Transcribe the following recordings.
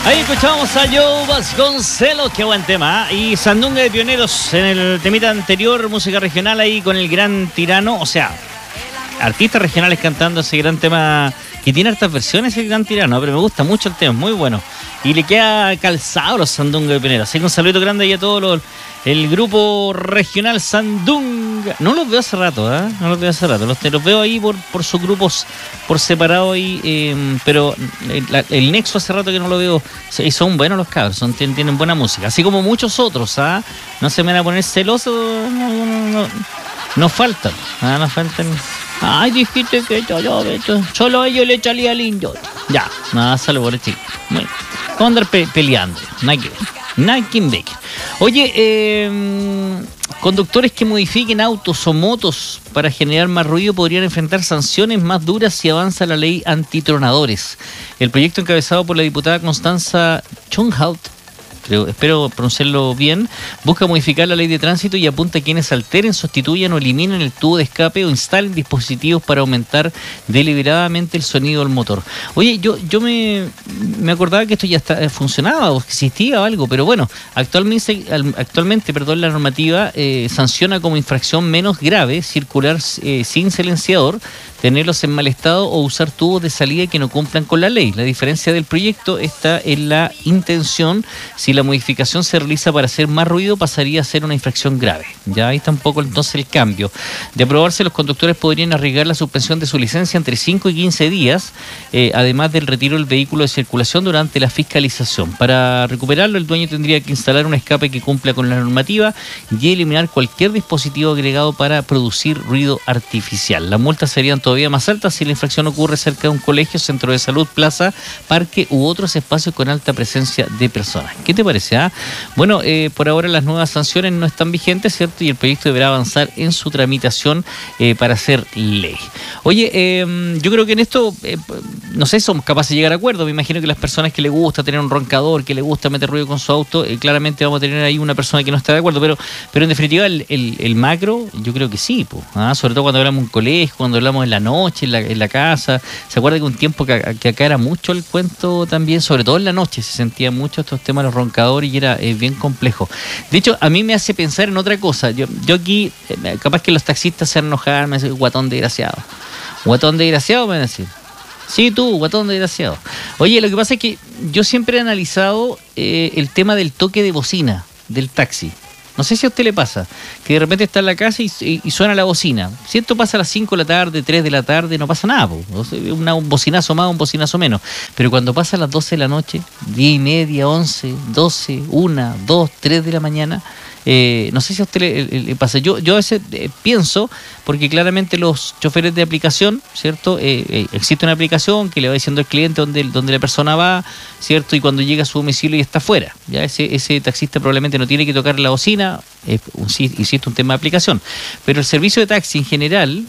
Ahí escuchábamos a Joe Vasconcelos, qué buen tema, ¿eh? Y Sandunga de Pioneros en el temita anterior, música regional ahí con el Gran Tirano, o sea, artistas regionales cantando ese gran tema que tiene hartas versiones el Gran Tirano, pero me gusta mucho el tema, muy bueno. Y le queda calzado a los Sandunga de Pioneros. Así que un saludo grande ahí a todos el grupo regional Sandunga. No los veo hace rato, ¿eh? No los veo hace rato. Los veo ahí por sus grupos por separado ahí, pero el nexo hace rato que no lo veo. Y son buenos los cabros, tienen buena música. Así como muchos otros, ¿ah? No se me van a poner celosos, no faltan, ¿ah? No faltan. Ay, dijiste que solo a ellos le salía lindo. Ya, nada, salvo por el chico. Bueno, vamos a andar peleando. Nada que ver. Oye, conductores que modifiquen autos o motos para generar más ruido podrían enfrentar sanciones más duras si avanza la ley antitronadores. El proyecto encabezado por la diputada Constanza Chunghaut, espero pronunciarlo bien, busca modificar la ley de tránsito y apunta a quienes alteren, sustituyan o eliminen el tubo de escape o instalen dispositivos para aumentar deliberadamente el sonido del motor. Oye, yo me acordaba que esto ya funcionaba o existía o algo, pero bueno, actualmente la normativa sanciona como infracción menos grave circular sin silenciador, tenerlos en mal estado o usar tubos de salida que no cumplan con la ley. La diferencia del proyecto está en la intención. Si la modificación se realiza para hacer más ruido, pasaría a ser una infracción grave. Ya ahí está un poco entonces el cambio. De aprobarse, los conductores podrían arriesgar la suspensión de su licencia entre 5 y 15 días, además del retiro del vehículo de circulación durante la fiscalización. Para recuperarlo, el dueño tendría que instalar un escape que cumpla con la normativa y eliminar cualquier dispositivo agregado para producir ruido artificial. Las multas serían todavía más altas si la infracción ocurre cerca de un colegio, centro de salud, plaza, parque u otros espacios con alta presencia de personas. ¿Qué te parece? Bueno, por ahora las nuevas sanciones no están vigentes, ¿cierto? Y el proyecto deberá avanzar en su tramitación para ser ley. Oye, yo creo que en esto, no sé, somos capaces de llegar a acuerdo. Me imagino que las personas que les gusta tener un roncador, que les gusta meter ruido con su auto, claramente vamos a tener ahí una persona que no está de acuerdo, pero en definitiva el macro, yo creo que sí, sobre todo cuando hablamos en un colegio, cuando hablamos en la noche, en la casa. ¿Se acuerda que un tiempo que acá era mucho el cuento también? Sobre todo en la noche se sentían mucho estos temas de los roncadores y era bien complejo. De hecho, a mí me hace pensar en otra cosa. Yo aquí, capaz que los taxistas se enojan, me dicen, guatón desgraciado. Guatón desgraciado, me van a decir. Sí, tú, guatón desgraciado. Oye, lo que pasa es que yo siempre he analizado el tema del toque de bocina del taxi. No sé si a usted le pasa, que de repente está en la casa y suena la bocina. Si esto pasa a las 5 de la tarde, 3 de la tarde, no pasa nada, un bocinazo más, un bocinazo menos. Pero cuando pasa a las 12 de la noche, 10 y media, 11, 12, 1, 2, 3 de la mañana, no sé si a usted le pasa. Yo a veces pienso, porque claramente los choferes de aplicación, ¿cierto? Existe una aplicación que le va diciendo al cliente donde la persona va, ¿cierto? Y cuando llega a su domicilio y está fuera, ya ese taxista probablemente no tiene que tocar la bocina, existe un tema de aplicación. Pero el servicio de taxi en general,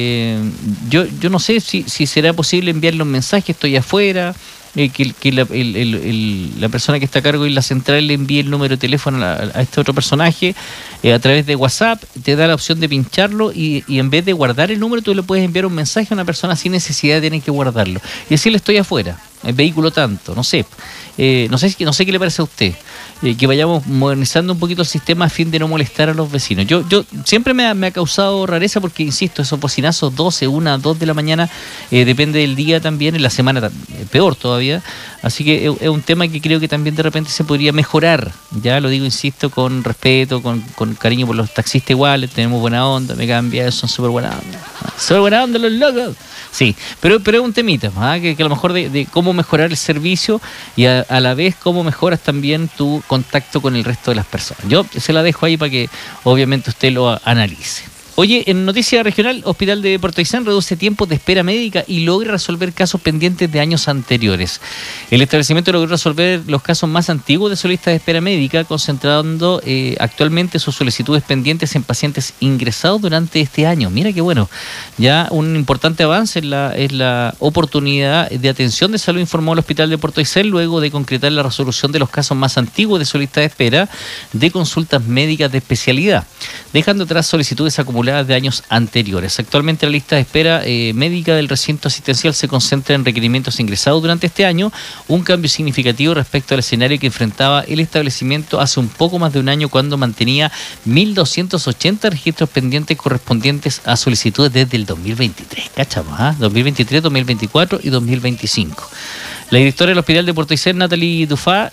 yo no sé si será posible enviarle un mensaje, estoy afuera, que la persona que está a cargo de la central le envíe el número de teléfono a este otro personaje a través de WhatsApp, te da la opción de pincharlo y en vez de guardar el número, tú le puedes enviar un mensaje a una persona sin necesidad de tener que guardarlo y decirle estoy afuera, el vehículo tanto, no sé qué le parece a usted, que vayamos modernizando un poquito el sistema a fin de no molestar a los vecinos. Yo siempre me ha causado rareza porque, insisto, esos bocinazos 12, 1, 2 de la mañana, depende del día también, en la semana peor todavía, así que es un tema que creo que también de repente se podría mejorar, ya lo digo, insisto, con respeto, con cariño por los taxistas iguales, tenemos buena onda, me cambia, son súper buena onda los locos. Sí, pero es un temita, que a lo mejor de cómo mejorar el servicio y a la vez cómo mejoras también tu contacto con el resto de las personas. Yo se la dejo ahí para que obviamente usted lo analice. Oye, en noticia regional, Hospital de Puerto Aysén reduce tiempos de espera médica y logra resolver casos pendientes de años anteriores. El establecimiento logró resolver los casos más antiguos de su lista de espera médica, concentrando actualmente sus solicitudes pendientes en pacientes ingresados durante este año. Mira qué bueno. Ya un importante avance es la oportunidad de atención de salud, informó el Hospital de Puerto Aysén, luego de concretar la resolución de los casos más antiguos de su lista de espera de consultas médicas de especialidad, dejando atrás solicitudes acumuladas acumuladas de años anteriores. Actualmente la lista de espera médica del recinto asistencial se concentra en requerimientos ingresados durante este año, un cambio significativo respecto al escenario que enfrentaba el establecimiento hace un poco más de un año, cuando mantenía 1.280 registros pendientes correspondientes a solicitudes desde el 2023. ¿Cachamos? 2023, 2024 y 2025. La directora del Hospital de Puerto Aysén, Nathalie Dufault,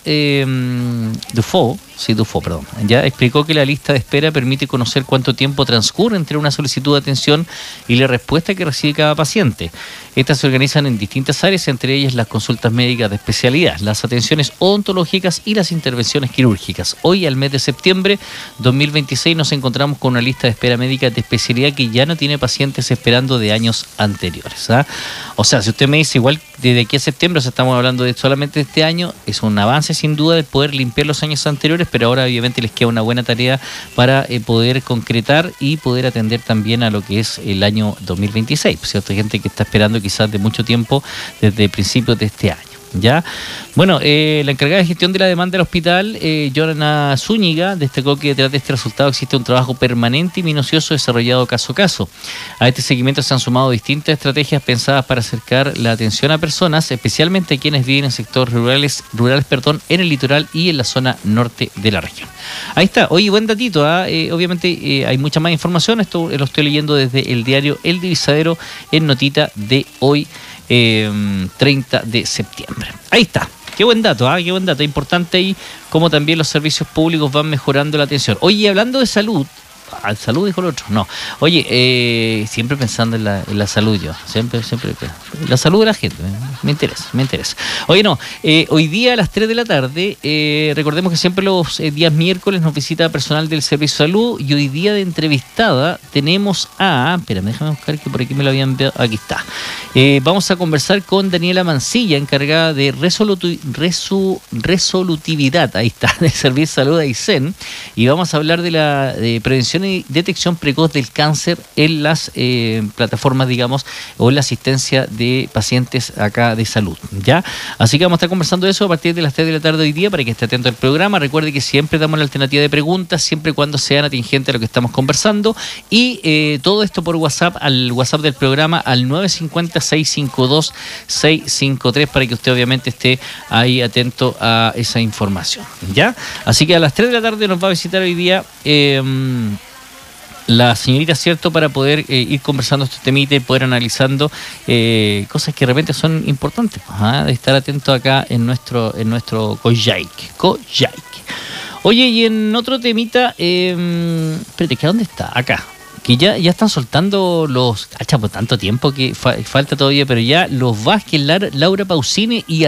ya explicó que la lista de espera permite conocer cuánto tiempo transcurre entre una solicitud de atención y la respuesta que recibe cada paciente. Estas se organizan en distintas áreas, entre ellas las consultas médicas de especialidad, las atenciones odontológicas y las intervenciones quirúrgicas. Hoy, al mes de septiembre 2026, nos encontramos con una lista de espera médica de especialidad que ya no tiene pacientes esperando de años anteriores. O sea, si usted me dice, igual desde aquí a septiembre, o sea, estamos hablando de solamente de este año, es un avance sin duda de poder limpiar los años anteriores, pero ahora obviamente les queda una buena tarea para poder concretar y poder atender también a lo que es el año 2026, ¿cierto? Hay gente que está esperando quizás de mucho tiempo desde principios de este año. ¿Ya? Bueno, la encargada de gestión de la demanda del hospital, Joana Zúñiga, destacó que detrás de este resultado existe un trabajo permanente y minucioso desarrollado caso a caso. A este seguimiento se han sumado distintas estrategias pensadas para acercar la atención a personas, especialmente a quienes viven en sectores rurales, en el litoral y en la zona norte de la región. Ahí está. Oye, buen datito. Obviamente hay mucha más información. Esto lo estoy leyendo desde el diario El Divisadero en notita de hoy, 30 de septiembre. Ahí está. Qué buen dato, qué buen dato. Importante ahí cómo también los servicios públicos van mejorando la atención. Oye, hablando de salud, salud dijo el otro, no. Oye, siempre pensando en la salud yo, siempre, la salud de la gente, me interesa. Oye, no, hoy día a las 3 de la tarde, recordemos que siempre los días miércoles nos visita personal del Servicio de Salud, y hoy día de entrevistada tenemos espérame, déjame buscar que por aquí me lo habían enviado, aquí está. Vamos a conversar con Daniela Mancilla, encargada de resolutividad, ahí está, del Servicio de Salud de Aysén, y vamos a hablar de la prevención y detección precoz del cáncer en las plataformas, digamos, o en la asistencia de pacientes acá de salud, ¿ya? Así que vamos a estar conversando de eso a partir de las 3 de la tarde hoy día, para que esté atento al programa. Recuerde que siempre damos la alternativa de preguntas, siempre y cuando sean atingentes a lo que estamos conversando, y todo esto por WhatsApp, al WhatsApp del programa, al 950-652-653, para que usted obviamente esté ahí atento a esa información, ¿ya? Así que a las 3 de la tarde nos va a visitar hoy día la señorita, ¿cierto?, para poder ir conversando estos temitas y poder analizando cosas que de repente son importantes, de estar atento acá en nuestro Coyhaique. Oye, y en otro temita, espérate, ¿que dónde está? Acá. Que ya están soltando los... por tanto tiempo que falta todavía, pero ya los Vázquez, Laura Pausini y